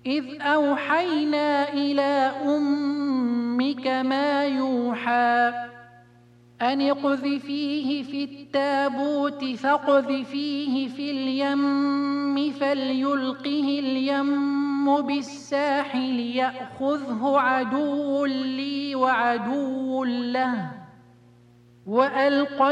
إذ أوحينا إلى أمك ما يوحى أن اقذفيه في التابوت فاقذفيه في اليم فليلقه اليم بالساحل يأخذه عدو لي وعدو له وألقينا